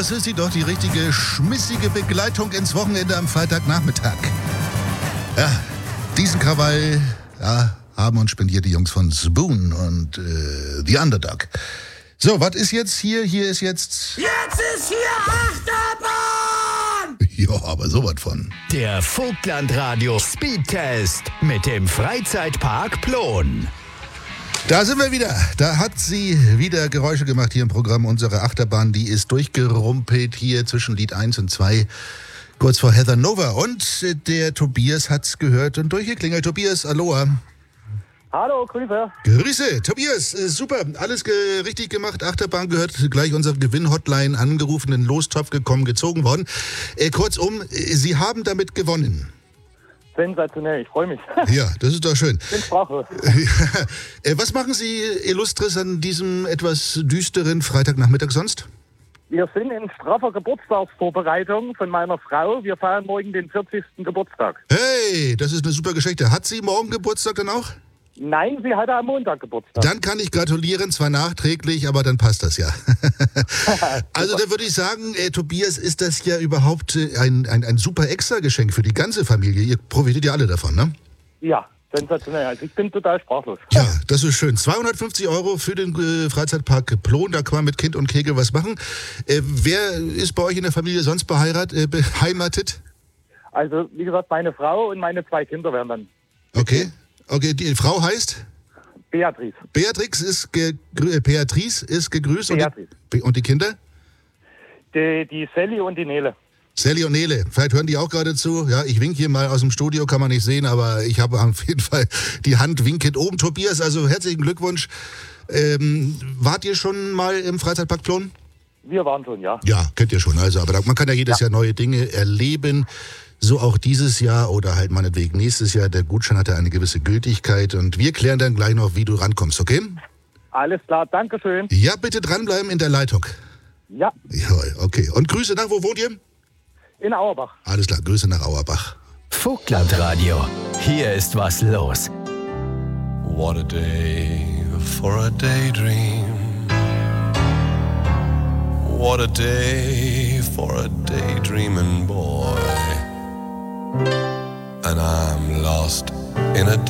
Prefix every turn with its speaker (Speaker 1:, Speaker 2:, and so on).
Speaker 1: das ist sie doch, die richtige schmissige Begleitung ins Wochenende am Freitagnachmittag. Ja, diesen Krawall haben uns spendiert die Jungs von Spoon und The Underdog. So, was ist jetzt hier? Hier ist jetzt...
Speaker 2: Jetzt ist hier Achterbahn!
Speaker 1: Ja, aber sowas von.
Speaker 3: Der Vogtlandradio Speedtest mit dem Freizeitpark Plon.
Speaker 1: Da sind wir wieder. Da hat sie wieder Geräusche gemacht hier im Programm. Unsere Achterbahn, die ist durchgerumpelt hier zwischen Lied 1 und 2, kurz vor Heather Nova. Und der Tobias hat's gehört und durchgeklingelt. Tobias, Aloha.
Speaker 4: Hallo, Grüße.
Speaker 1: Grüße, Tobias, super, alles richtig gemacht. Achterbahn gehört, gleich unserer Gewinn-Hotline angerufen, in den Lostopf gekommen, gezogen worden. Kurzum, Sie haben damit gewonnen.
Speaker 4: Sensationell, ich freue mich.
Speaker 1: Ja, das ist doch schön.
Speaker 4: Ich bin sprachlos.
Speaker 1: Was machen Sie Illustres an diesem etwas düsteren Freitagnachmittag sonst?
Speaker 4: Wir sind in straffer Geburtstagsvorbereitung von meiner Frau. Wir feiern morgen den 40. Geburtstag.
Speaker 1: Hey, das ist eine super Geschichte. Hat sie morgen Geburtstag dann auch?
Speaker 4: Nein, sie hatte am Montag Geburtstag.
Speaker 1: Dann kann ich gratulieren, zwar nachträglich, aber dann passt das ja. Also da würde ich sagen, Tobias, ist das ja überhaupt ein super Extra-Geschenk für die ganze Familie. Ihr profitiert ja alle davon, ne?
Speaker 4: Ja, sensationell. Also ich bin total sprachlos.
Speaker 1: Ja, das ist schön. 250 € für den Freizeitpark Plon, da kann man mit Kind und Kegel was machen. Wer ist bei euch in der Familie sonst beheimatet?
Speaker 4: Also wie gesagt, meine Frau und meine 2 Kinder werden dann.
Speaker 1: Okay. Okay, die Frau heißt?
Speaker 4: Beatrice.
Speaker 1: Beatrice ist gegrüßt.
Speaker 4: Beatrice.
Speaker 1: Und die Kinder?
Speaker 4: Die Sally und die Nele.
Speaker 1: Sally und Nele, vielleicht hören die auch gerade zu. Ja, ich winke hier mal aus dem Studio, kann man nicht sehen, aber ich habe auf jeden Fall die Hand winkend oben. Tobias, also herzlichen Glückwunsch. Wart ihr schon mal im Freizeitpark Plon?
Speaker 4: Wir waren schon, ja.
Speaker 1: Ja, kennt ihr schon. Also, aber man kann ja jedes Jahr neue Dinge erleben. So auch dieses Jahr oder halt meinetwegen nächstes Jahr. Der Gutschein hat ja eine gewisse Gültigkeit und wir klären dann gleich noch, wie du rankommst, okay?
Speaker 4: Alles klar, danke schön.
Speaker 1: Ja, bitte dranbleiben in der Leitung.
Speaker 4: Ja.
Speaker 1: Jawohl, okay. Und Grüße nach, wo wohnt ihr?
Speaker 4: In Auerbach.
Speaker 1: Alles klar, Grüße nach Auerbach.
Speaker 3: Vogtlandradio, hier ist was los.
Speaker 5: What a day for a daydream. What a day for a daydreaming boy. And I'm lost in a